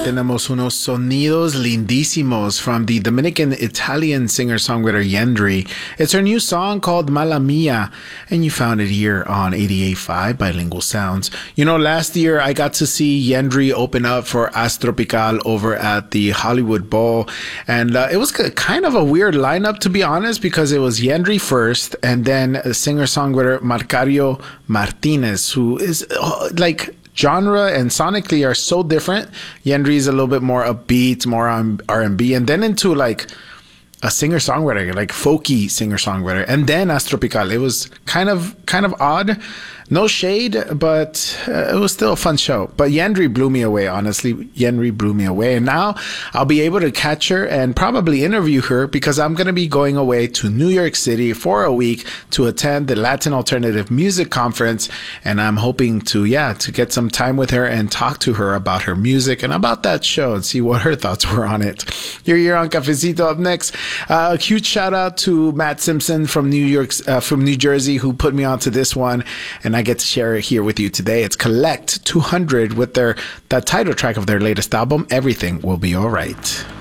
tenemos unos sonidos lindísimos from the Dominican-Italian singer-songwriter Yendri. It's her new song called Mala Mia, and you found it here on 88.5 Bilingual Sounds. You know, last year I got to see Yendri open up for Astropical over at the Hollywood Bowl, and it was kind of a weird lineup, to be honest, because it was Yendri first, and then singer-songwriter Marcario Martinez, who is like genre and sonically are so different. Yendri is a little bit more upbeat, more on R&B, and then into like a singer-songwriter, like folky singer-songwriter, and then Astropical. It was kind of odd. No shade, but it was still a fun show. But Yendri blew me away, honestly. Yendri blew me away. And now I'll be able to catch her and probably interview her because I'm going to be going away to New York City for a week to attend the Latin Alternative Music Conference. And I'm hoping to get some time with her and talk to her about her music and about that show and see what her thoughts were on it. You're here on Cafecito. Up next, a huge shout out to Matt Simpson from New Jersey, who put me onto this one. And I get to share it here with you today. It's Collect 200 with that title track of their latest album, Everything Will Be Alright.